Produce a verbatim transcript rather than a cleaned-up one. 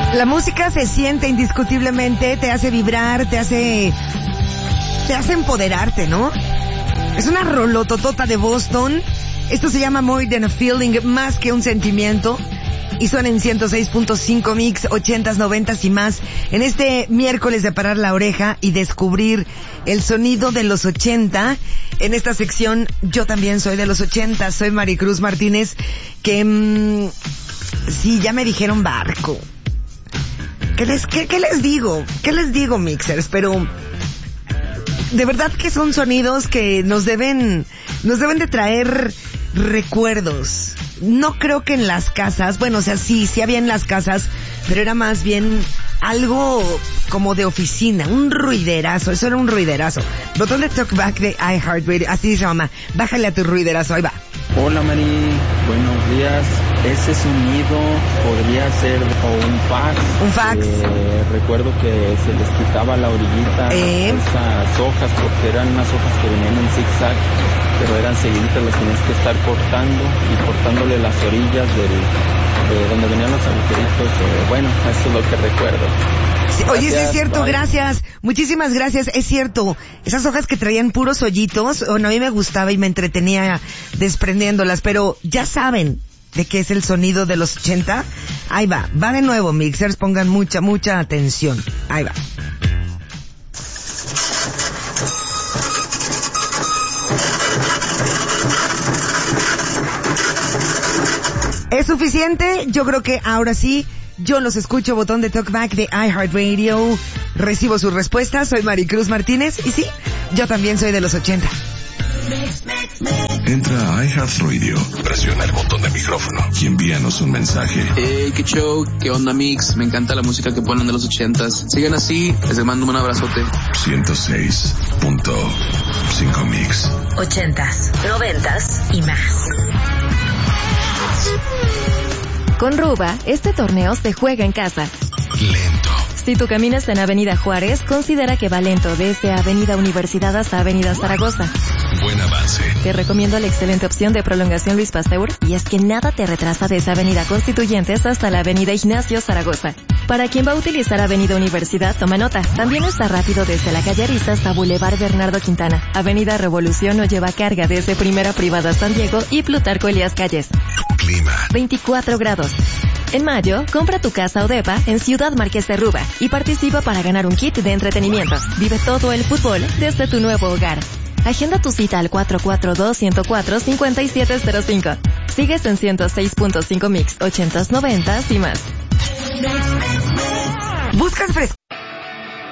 La música se siente indiscutiblemente, te hace vibrar, te hace, te hace empoderarte, ¿no? Es una rolototota de Boston. Esto se llama More Than a Feeling, más que un sentimiento. Y suena en ciento seis punto cinco Mix, ochentas, noventas y más. En este miércoles de parar la oreja y descubrir el sonido de los ochenta. En esta sección, yo también soy de los ochenta. Soy Maricruz Martínez, que mmm, sí, ya me dijeron barco. ¿Qué les, qué, qué les digo? ¿Qué les digo, mixers? Pero de verdad que son sonidos que nos deben, nos deben de traer recuerdos. No creo que en las casas, bueno, o sea, sí, sí había en las casas, pero era más bien algo como de oficina, un ruiderazo, eso era un ruiderazo. Botón de talkback de iHeartRadio, así dice mamá, bájale a tu ruiderazo, ahí va. Hola Mari, buenos días. Ese sonido podría ser o un fax. Un fax. Eh, recuerdo que se les quitaba la orillita eh. esas hojas porque eran unas hojas que venían en zigzag, pero eran seguiditas, las tenías que estar cortando y cortándole las orillas del, de donde venían los agujeritos. Eh, bueno, eso es lo que recuerdo. Sí, oye, sí es cierto, bye. Gracias. Muchísimas gracias, es cierto. Esas hojas que traían puros hoyitos, bueno, a mí me gustaba y me entretenía desprendiéndolas, pero ya saben de qué es el sonido de los ochenta. Ahí va, va de nuevo, mixers, pongan mucha, mucha atención. Ahí va. ¿Es suficiente? Yo creo que ahora sí. Yo los escucho, botón de talkback de iHeartRadio. Recibo sus respuestas. Soy Maricruz Martínez. Y sí, yo también soy de los ochenta. Entra a iHeartRadio, presiona el botón de micrófono y envíanos un mensaje. Hey, qué show, qué onda Mix, me encanta la música que ponen de los ochentas. Sigan así, les mando un abrazote. ciento seis punto cinco Mix. Ochentas, noventas y más. Con Ruba, este torneo se juega en casa. Lento. Si tú caminas en Avenida Juárez, considera que va lento desde Avenida Universidad hasta Avenida Zaragoza. Buen avance. Te recomiendo la excelente opción de prolongación Luis Pasteur, y es que nada te retrasa desde Avenida Constituyentes hasta la Avenida Ignacio Zaragoza. Para quien va a utilizar Avenida Universidad, toma nota. También está rápido desde la calle Ariza hasta Boulevard Bernardo Quintana. Avenida Revolución no lleva carga desde Primera Privada San Diego y Plutarco Elías Calles. Clima. veinticuatro grados. En mayo, compra tu casa o depa en Ciudad Marqués de Ruba y participa para ganar un kit de entretenimiento. Vive todo el fútbol desde tu nuevo hogar. Agenda tu cita al cuatro cuatro dos, uno cero cuatro, cinco siete cero cinco. Sigues en ciento seis punto cinco Mix, ochentas, noventas y más. ¿Buscas frescura?